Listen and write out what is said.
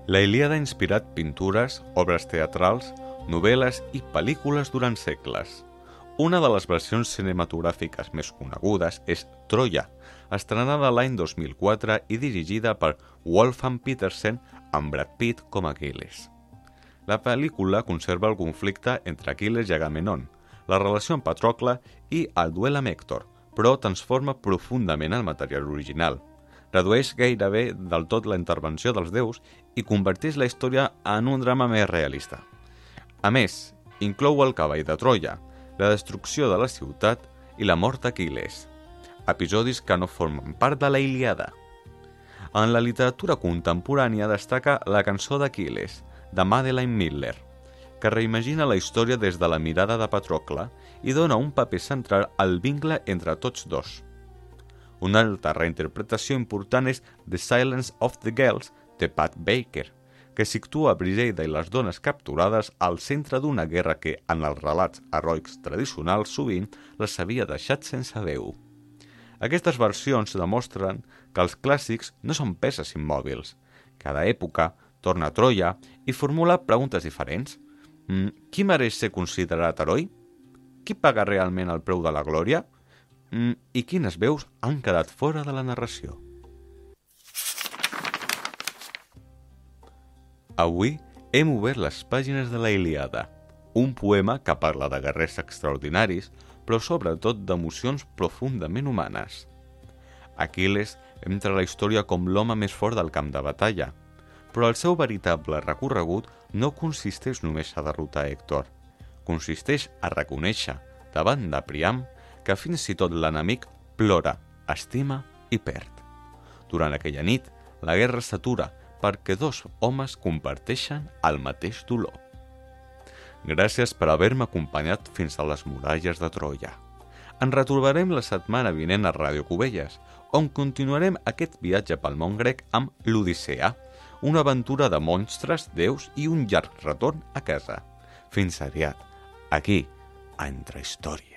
La Ilíada ha inspirat pintures, obres teatrals, novel·les i pel·lícules durant segles. Una de les versions cinematogràfiques més conegudes és Troia, estrenada l'any 2004 i dirigida per Wolfgang Petersen amb Brad Pitt com a Aquil·les. La pel·lícula conserva el conflicte entre Aquil·les i Agamenon, la relació amb Patrocle i el duel amb Hèctor, però transforma profundament el material original. Redueix gairebé del tot la intervenció dels déus i converteix la història en un drama més realista. A més, inclou el cavall de Troia, la destrucció de la ciutat i la mort d'Aquil·les, episodis que no formen part de la Ilíada. En la literatura contemporània destaca La cançó d'Aquil·les, de Madeline Miller, que reimagina la història des de la mirada de Patrocle i dona un paper central al vincle entre tots dos. Una altra reinterpretació important és The Silence of the Girls, de Pat Baker, que situa Briseida i les dones capturades al centre d'una guerra que, en els relats heroics tradicionals, sovint les havia deixat sense veu. Aquestes versions demostren que els clàssics no són peces immòbils. Cada època torna a Troia i formula preguntes diferents. Qui mereix ser considerat heroi? Qui paga realment el preu de la glòria? I quines veus han quedat fora de la narració? Avui hem obert les pàgines de la Ilíada, un poema que parla de guerrers extraordinaris, però sobretot d'emocions profundament humanes. Aquil·les entra a la història com l'home més fort del camp de batalla, però el seu veritable recorregut no consisteix només a derrotar Hèctor. Consisteix a reconèixer, davant de Priam, que fins i tot l'enemic plora, estima i perd. Durant aquella nit, la guerra s'atura perquè dos homes comparteixen el mateix dolor. Gràcies per haver-me acompanyat fins a les muralles de Troia. Ens retrobarem la setmana vinent a Ràdio Cubelles, on continuarem aquest viatge pel món grec amb l'Odissea, una aventura de monstres, déus i un llarg retorn a casa. Fins aviat, aquí, a Entre Històries.